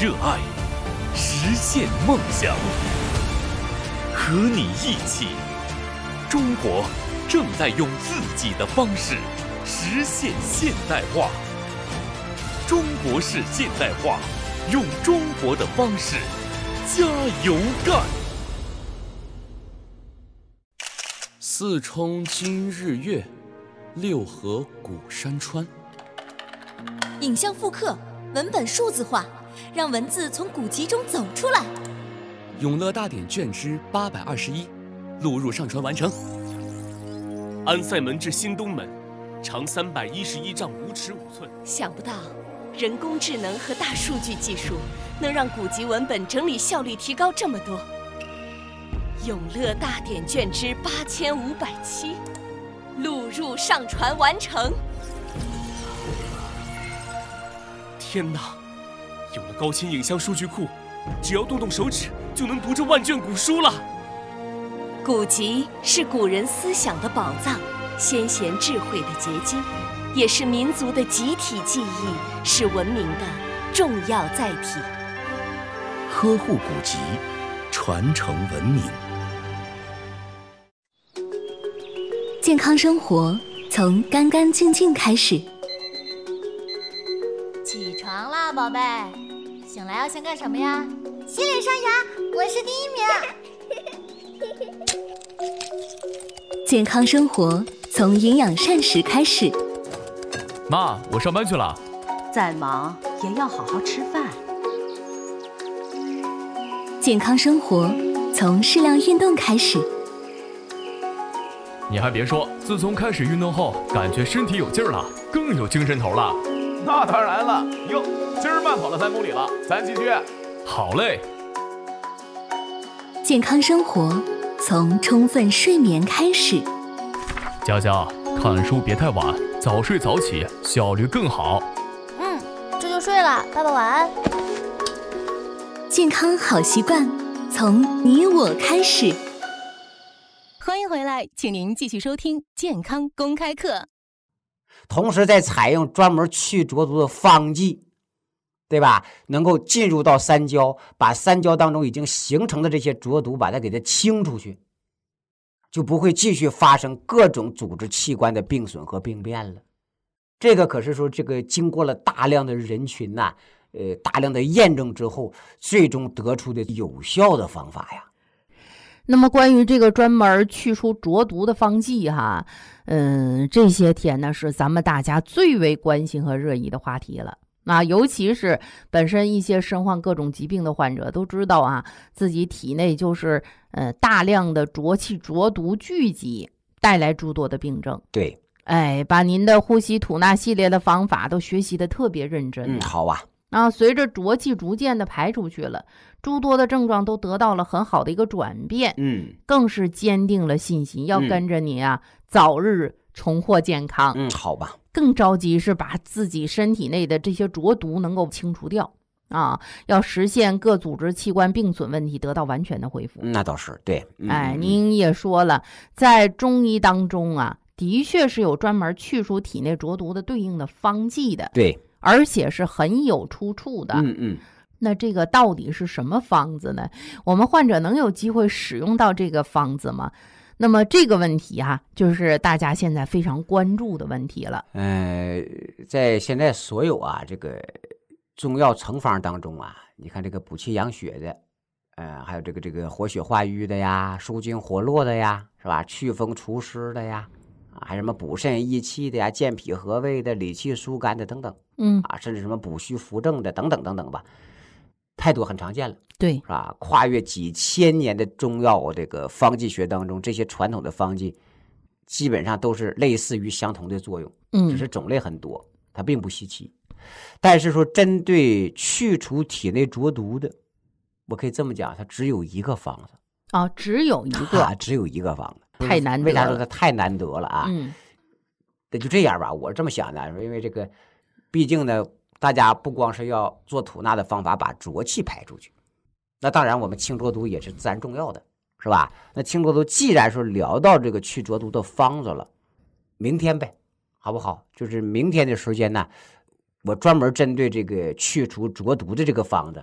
热爱，实现梦想。和你一起，中国正在用自己的方式实现现代化。中国式现代化，用中国的方式加油干！四冲今日月，六合古山川。 影像复刻，文本数字化，让文字从古籍中走出来。 永乐大典卷之821，录入上传完成。安塞门至新东门，长311丈5尺5寸。 想不到，人工智能和大数据技术能让古籍文本整理效率提高这么多。永乐大典卷之8507，录入上传完成。 天哪！有了高清影像数据库，只要动动手指就能读这万卷古书了。 古籍是古人思想的宝藏，先贤智慧的结晶，也是民族的集体记忆，是文明的重要载体。 呵护古籍，传承文明。 健康生活从干干净净开始。 起床啦，宝贝！醒来要先干什么呀？洗脸刷牙，我是第1名。 健康生活从营养膳食开始。 妈，我上班去了。 再忙也要好好吃饭。 健康生活从适量运动开始。 你还别说，自从开始运动后，感觉身体有劲儿了，更有精神头了。 那当然了，哟，今儿慢跑了3公里了，咱继续。 好嘞。 健康生活从充分睡眠开始。 佳佳，看书别太晚，早睡早起，效率更好。 这就睡了，爸爸晚安。 健康好习惯从你我开始。 欢迎回来，请您继续收听健康公开课。 同时在采用专门去浊毒的方剂，对吧？能够进入到三焦，把三焦当中已经形成的这些浊毒把它给它清出去，就不会继续发生各种组织器官的病损和病变了。这个可是说这个经过了大量的人群呐，大量的验证之后，最终得出的有效的方法呀。 那么关于这个专门去除浊毒的方剂哈，这些天呢是咱们大家最为关心和热议的话题了。尤其是本身一些身患各种疾病的患者都知道啊，自己体内就是大量的浊气浊毒聚集，带来诸多的病症。 对， 把您的呼吸吐纳系列的方法都学习的特别认真。 好啊。 随着浊气逐渐的排出去了，诸多的症状都得到了很好的一个转变，更是坚定了信心，要跟着你啊，早日重获健康。 好吧。 更着急是把自己身体内的这些浊毒能够清除掉要实现各组织器官病损问题得到完全的恢复。 那倒是对。 您也说了，在中医当中啊，的确是有专门去除体内浊毒的对应的方剂的。 对。 而且是很有出处的。那这个到底是什么方子呢？我们患者能有机会使用到这个方子吗？那么这个问题就是大家现在非常关注的问题了。 在现在所有这个中药成方当中你看这个补气养血的，还有这个活血化瘀的呀，舒筋活络的呀，是吧？祛风除湿的呀。还什么补肾益气的呀，健脾和胃的，理气疏肝的等等，甚至什么补虚扶正的等等等等吧，太多，很常见了。 对， 是吧？跨越几千年的中药这个方剂学当中，这些传统的方剂基本上都是类似于相同的作用，只是种类很多，它并不稀奇。但是说针对去除体内浊毒的，我可以这么讲，它只有一个方子。 只有一个， 只有一个方子。 太难得了。 为啥说它太难得了那就这样吧，我这么想的，因为这个毕竟呢，大家不光是要做吐纳的方法把浊气排出去，那当然我们清浊毒也是自然重要的，是吧？那清浊毒既然说聊到这个去浊毒的方子了，明天呗，好不好？就是明天的时间呢，我专门针对这个去除浊毒的这个方子